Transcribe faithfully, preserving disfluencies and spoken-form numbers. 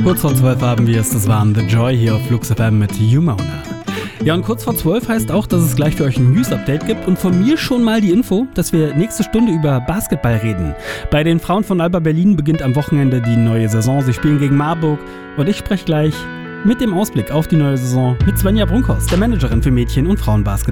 Kurz vor zwölf haben wir es, das waren The Joy hier auf Flux F M mit Humona. Ja, und kurz vor zwölf heißt auch, dass es gleich für euch ein News-Update gibt und von mir schon mal die Info, dass wir nächste Stunde über Basketball reden. Bei den Frauen von Alba Berlin beginnt am Wochenende die neue Saison. Sie spielen gegen Marburg und ich spreche gleich mit dem Ausblick auf die neue Saison mit Svenja Brunkhorst, der Managerin für Mädchen- und Frauenbasketball.